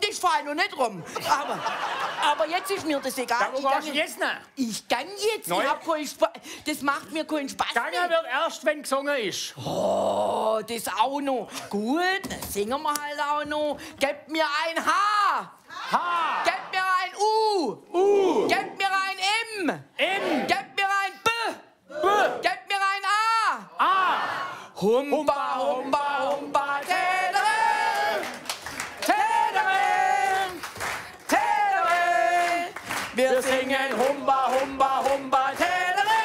das fahre noch nicht rum. Aber jetzt ist mir das egal. Ja, wo gehst du jetzt noch? Ich kann jetzt. Nein. Ich hab keinen das macht mir keinen Spaß Gange mehr. wird erst, wenn gesungen ist. Oh, das auch noch. Gut, dann singen wir halt auch noch. Gebt mir ein H. H. Gebt mir ein U. U. Gebt mir ein M. M. Gebt mir ein B. B. Gebt mir ein A. A. Humba, humba, humba, Tädere. Tädere. Tädere. Wir singen Humba, humba, humba, Tädere.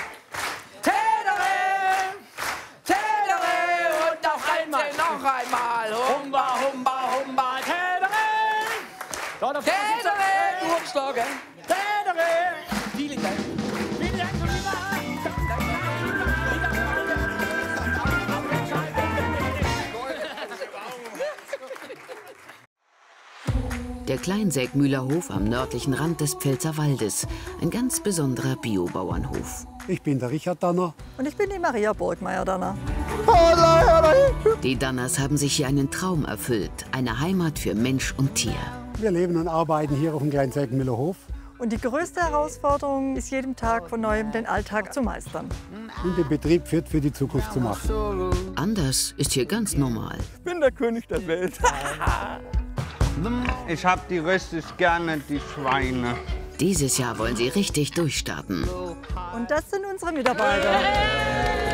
Tädere. Tädere. Und noch einmal. Noch einmal. Humba, humba, humba, Tädere. Da, der Tädere. Durchschlagen. Tädere. Vielen Dank. Vielen Dank, Der Kleinsägmühler Hof am nördlichen Rand des Pfälzerwaldes. Ein ganz besonderer Biobauernhof. Ich bin der Richard Danner. Und ich bin die Maria Burgmeier-Danner. Die Danners haben sich hier einen Traum erfüllt. Eine Heimat für Mensch und Tier. Wir leben und arbeiten hier auf dem Kleinsägmühler Hof. Und die größte Herausforderung ist, jeden Tag von Neuem den Alltag zu meistern. Und den Betrieb fit für die Zukunft zu machen. Anders ist hier ganz normal. Ich bin der König der Welt. Ich hab die richtig gerne, die Schweine. Dieses Jahr wollen sie richtig durchstarten. Und das sind unsere Mitarbeiter.